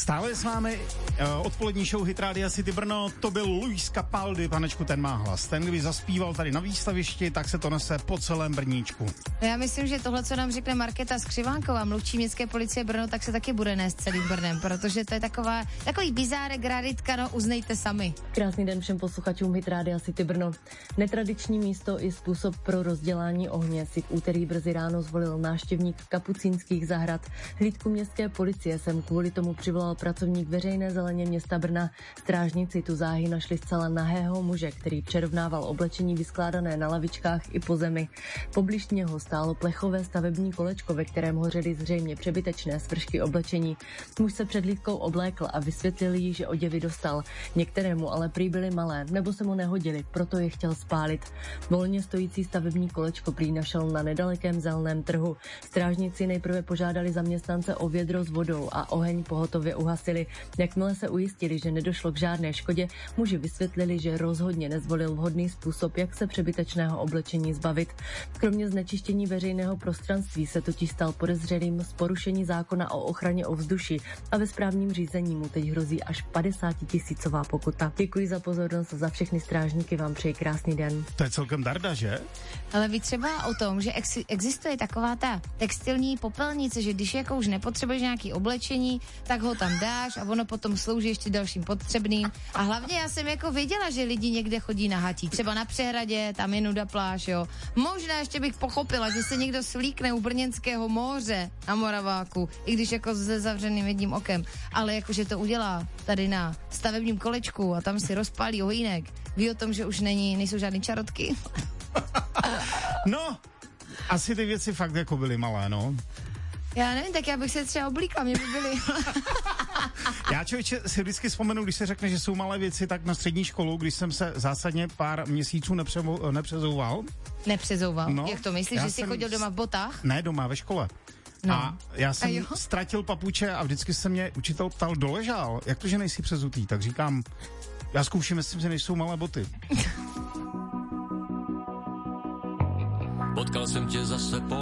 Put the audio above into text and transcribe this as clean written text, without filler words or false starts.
Stále s vámi odpolední show Hit Rádia City Brno, to byl Luis Capaldi, panečku, ten má hlas. Ten, kdyby zaspíval tady na výstavišti, tak se to nese po celém Brníčku. Já myslím, že tohle, co nám řekne Markéta Skřivánková, mluvčí městské policie Brno, tak se taky bude nést celým Brnem, protože to je takový bizárek, raritka, no, uznejte sami. Krásný den všem posluchačům Hit Rádia City Brno. Netradiční místo i způsob pro rozdělání ohně si v úterý brzy ráno zvolil návštěvník Kapucínských zahrad. Hlídku městské policie sem kvůli tomu přivolal pracovník veřejné zeleně města Brna. Strážníci tu záhy našli zcela nahého muže, který přerovnával oblečení vyskládané na lavičkách i po zemi. Poblíž něho stálo plechové stavební kolečko, ve kterém hořely zřejmě přebytečné svršky oblečení. Muž se před hlídkou oblékl a vysvětlil jí, že oděvy dostal. Některému ale prý byly malé, nebo se mu nehodily, proto je chtěl spálit. Volně stojící stavební kolečko prý našel na nedalekém zeleném trhu. Strážníci nejprve požádali zaměstnance o vědro s vodou a oheň pohotově uhasili. Jakmile se ujistili, že nedošlo k žádné škodě, muži vysvětlili, že rozhodně nezvolil vhodný způsob, jak se přebytečného oblečení zbavit. Kromě znečištění veřejného prostranství se totiž stal podezřelým z porušení zákona o ochraně ovzduší a ve správním řízení mu teď hrozí až 50 000 pokuta. Děkuji za pozornost a za všechny strážníky vám přeji krásný den. To je celkem darda, že? Ale ví třeba o tom, že existuje taková ta textilní popelnice, že když jako už nepotřebuješ nějaký oblečení, tak ho tam dáš a ono potom slouží ještě dalším potřebným. A hlavně já jsem jako věděla, že lidi někde chodí na hatí, třeba na přehradě, tam je nuda pláž, jo. Možná ještě bych pochopila, že se někdo slíkne u Brněnského moře na Moraváku, i když jako se zavřeným jedním okem, ale jakože to udělá tady na stavebním kolečku a tam si rozpálí ohýnek. Ví o tom, že už nejsou žádný čarotky? No, asi ty věci fakt jako byly malé, no. Já nevím, tak já bych se třeba oblíkla, mě by byly. Já, člověče, si vždycky vzpomenu, když se řekne, že jsou malé věci, tak na střední školu, když jsem se zásadně pár měsíců nepřezouval. Nepřezouval? No, jak to myslíš, že jsi chodil doma v botách? Ne, doma ve škole. No. A já jsem ztratil papuče a vždycky se mě učitel ptal, doležal, jak to, že nejsi přezutý? Tak říkám, já zkouším, jestli že nejsou malé boty. Potkal jsem tě zase po